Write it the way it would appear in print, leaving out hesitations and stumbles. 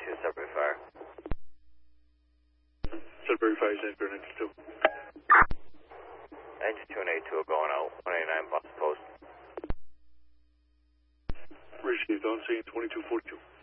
292 Sudbury Fire. Sudbury Fire, Center 92. 92 and 82 are going out. 189 Boston Post. Received on scene 2242.